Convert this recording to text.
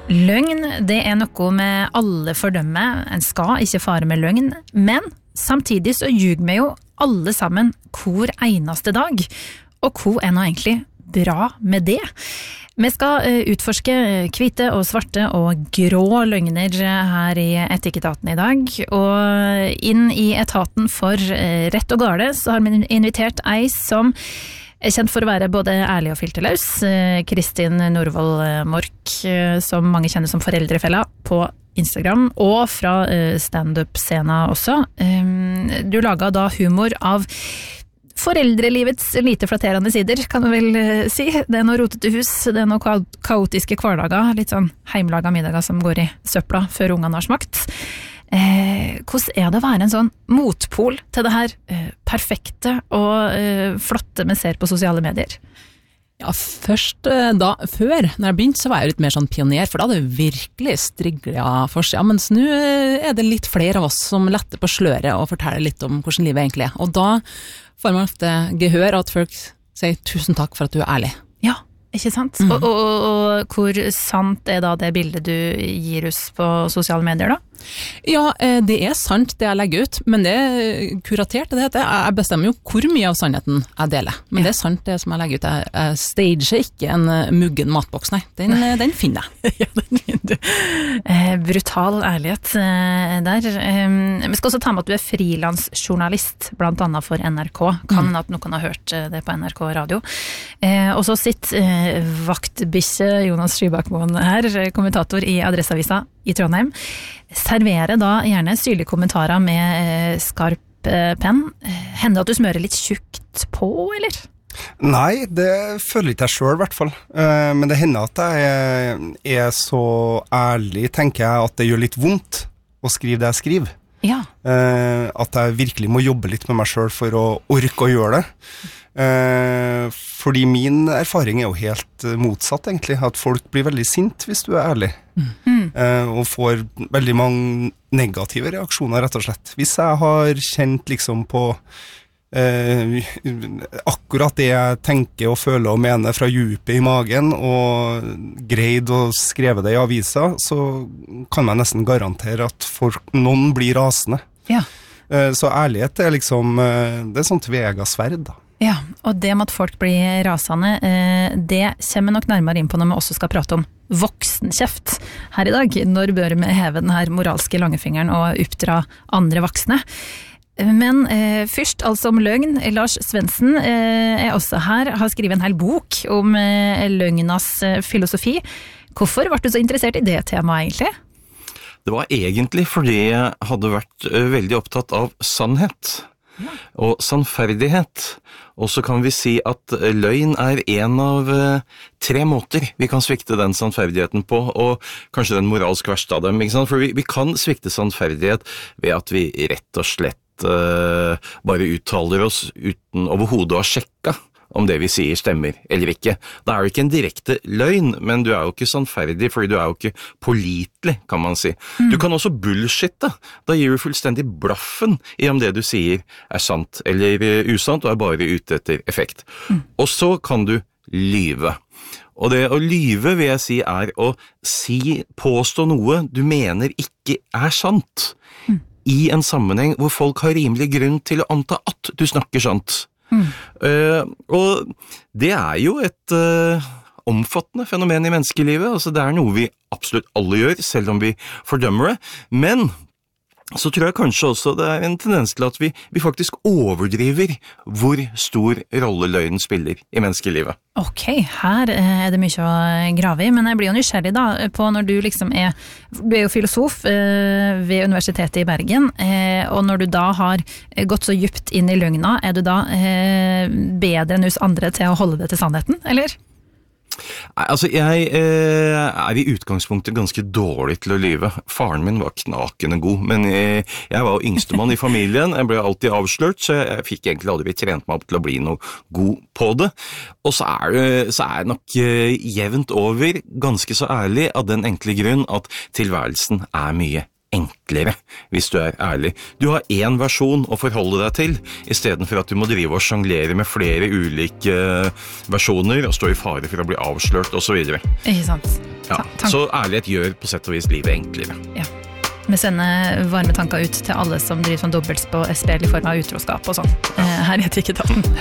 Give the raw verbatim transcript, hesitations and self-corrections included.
Løgn, det er noe med alle fordømmer. En skal ikke fare med løgn, men samtidig så ljuger vi jo alle sammen hver eneste dag. Og hva er nå egentlig bra med det? Vi skal utforske hvite og svarte og grå løgner her i Etikketaten i dag, og inn i etaten for rett og gale så har vi invitert ei som er kjent for å være både ærlig og filterløs, Kristin Norvoll Mork, som mange kjenner som foreldrefella på Instagram, og fra stand-up-scenen også. Du laget da humor av foreldrelivets lite flatterende sider, kan du vel si. Det er noe rotete hus, det er noe kaotiske hverdager, litt sånn heimlaga middager som går i søpla før ungene har smakt. Eh, hvordan er det å være en sånn motpol til det her eh, perfekte og eh, flotte vi ser på sosiale medier? Ja, først da, før, når jeg begynte, så var jeg litt mer sånn pioner, for da hadde jeg virkelig striglet for seg. Ja, mens nå er det litt flere av oss som letter på sløret og forteller litt om hvordan livet egentlig er. Og da får man ofte gehør at folk sier tusen takk for at du er ærlig. Ja, ikke sant? Mm. Og, og, og hvor sant er da det bildet du gir oss på sosiale medier da? Ja, det er sant det jeg legger ut, men det er kuratert det heter. Jeg bestemmer jo hvor mye av sannheten jeg deler. Men ja. Det er sant det som jeg legger ut. Jeg, jeg stager ikke en muggen matboks, nei. Den, den finner jeg. Ja, den finner du. Eh, brutal ærlighet eh, der. Eh, vi skal også ta med at du er frilansjournalist, blant annet for N R K. Kan mm. at noen har hørt det på N R K radio. Eh, og så sitter eh, vaktbikkje Jonas Skybakmoen her, kommentator i Adresseavisa i Trondheim. Servere da gjerne syrlige kommentarer med eh, skarp eh, penn. Hender at du smører litt tjukt på, eller? Nei, det føler ikke jeg selv i hvert fall. Eh, men det hender at jeg er, er så ærlig, tenker jeg, at det gjør litt vondt å skrive det jeg skriver. Ja. Eh, at jeg virkelig må jobbe litt med meg selv for å orke å gjøre det. Eh, fordi min erfaring er jo helt motsatt egentlig, at folk blir veldig sint hvis du er ærlig. Mm. Eh, og får veldig mange negative reaksjoner rett og slett. Hvis jeg har kjent liksom på eh, akkurat det jeg tenker og føler og mener fra djupet i magen, og greid å skrive det i avisa, så kan man nesten garantere at folk, noen blir rasende. Ja. Eh, så ærlighet er liksom, eh, det er sånn tveegget sverd da. Ja, og det med at folk blir rasende, det kommer nok nærmere inn på når vi også skal prate om voksenkjeft her i dag. Når bør vi heve den her moralske langefingeren og oppdra andre voksne? Men eh, først altså om løgn. Lars Svendsen eh, er også her, har skrevet en hel bok om eh, løgnas filosofi. Hvorfor ble du så interessert i det temaet egentlig? Det var egentlig fordi jeg hadde vært veldig opptatt av sannhet. Ja. Og sannferdighet. Og så kan vi si at løgn er en av uh, tre måter vi kan svikte den sannferdigheten på, og kanskje den moralsk verste av dem, ikke sant? For vi, vi kan svikte sannferdighet ved at vi rett og slett uh, bare uttaler oss uten overhodet å ha sjekka om det vi sier stemmer eller ikke. Da er det ikke en direkte løgn, men du er jo ikke sannferdig, fordi du er jo ikke pålitelig, kan man si. Mm. Du kan også bullshitte. Da gir du fullstendig blaffen i om det du sier er sant eller usant, og er bare ute etter effekt. Mm. Og så kan du lyve. Og det å lyve, vil jeg si, er å si, påstå noe du mener ikke er sant, mm. i en sammenheng hvor folk har rimelig grunn til å anta at du snakker sant. Mm. Uh, og det er jo et uh, omfattende fenomen i menneskelivet. Altså det er noe vi absolutt alle gjør, selv om vi fordømmer det. Men så tror jeg kanskje også det er en tendens til at vi, vi faktisk overdriver hvor stor rolle løgnen spiller i menneskelivet. Ok, her er det mye å grave i, men jeg blir jo nysgjerrig da på når du liksom er, du er jo filosof eh, ved Universitetet i Bergen, eh, og når du da har gått så djupt inn i løgna, er du da eh, bedre enn hos andre til å holde det til sannheten, eller? Altså, jeg eh, er i utgangspunktet ganske dårlig til å lyve. Faren min var knakende god, men jeg, jeg var yngstemann i familien. Jeg ble alltid avslørt, så jeg, jeg fikk egentlig aldri trent meg opp til å bli noe god på det. Og så er, det, så er jeg nok eh, jevnt over ganske så ærlig av den enkle grunn at tilværelsen er mye enklere, hvis du er ærlig. Du har en versjon å forholde deg til, i stedet for at du må drive og sjonglere med flere ulike versjoner og stå i fare for å bli avslørt og så videre. Ikke sant? Ja, Tank- så ærlighet gjør på sett og vis livet enklere. Ja. Vi sender varme tanker ut til alle som driver sånn dobbeltspill i form av utroskap og sånn. Eh, Her heter ikke tatten.